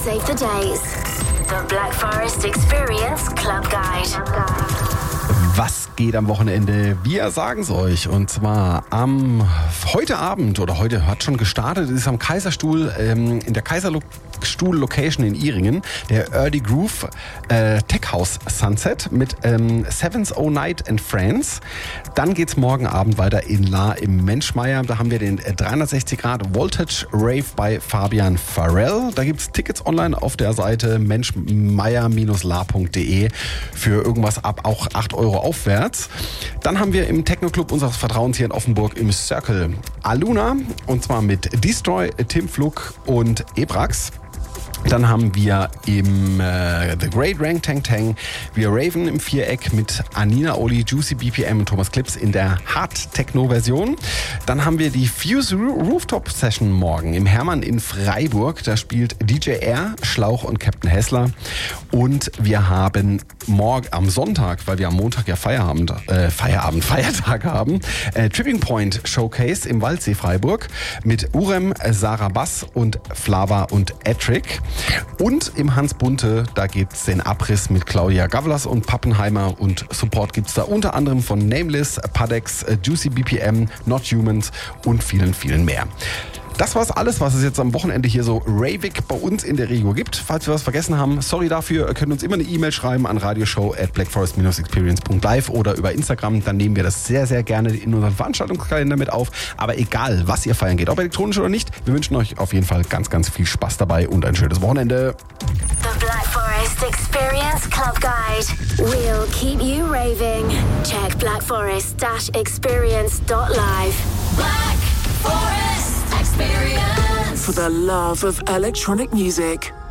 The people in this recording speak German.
Save the dates. The Black Forest Experience Club Guide. Was geht am Wochenende? Wir sagen es euch. Und zwar heute Abend, oder heute hat schon gestartet, ist am Kaiserstuhl, in der Kaiserstuhl-Location in Iringen, der Early Groove Tech House Sunset mit Sevens O Night and Friends. Dann geht's morgen Abend weiter in La im Menschmeier. Da haben wir den 360 Grad Voltage Rave bei Fabian Farrell. Da gibt's Tickets online auf der Seite menschmeier-la.de für irgendwas ab auch 8 Euro aufwärts. Dann haben wir im Techno-Club unseres Vertrauens hier in Offenburg im Circle Aluna, und zwar mit Destroy, Tim Flug und Ebrax. Dann haben wir im The Great Rank Tang Tang wir Raven im Viereck mit Anina Oli, Juicy BPM und Thomas Clips in der Hard-Techno-Version. Dann haben wir die Fuse Rooftop Session morgen im Hermann in Freiburg. Da spielt DJ R, Schlauch und Captain Hessler. Und wir haben morgen am Sonntag, weil wir am Montag ja Feiertag haben, Tripping Point Showcase im Waldsee Freiburg mit Urem, Sarah Bass und Flava und Ettrick. Und im Hans Bunte, da gibt's den Abriss mit Claudia Gavlas und Pappenheimer, und Support gibt's da unter anderem von Nameless, Padex, Juicy BPM, Not Humans und vielen, vielen mehr. Das war's alles, was es jetzt am Wochenende hier so ravig bei uns in der Regio gibt. Falls wir was vergessen haben, sorry dafür. Ihr könnt uns immer eine E-Mail schreiben an radioshow@blackforest-experience.live oder über Instagram. Dann nehmen wir das sehr, sehr gerne in unseren Veranstaltungskalender mit auf. Aber egal, was ihr feiern geht, ob elektronisch oder nicht, wir wünschen euch auf jeden Fall ganz, ganz viel Spaß dabei und ein schönes Wochenende. The Black Forest Experience Club Guide. We'll keep you raving. Check blackforest-experience.live. Black Forest Experience. For the love of electronic music.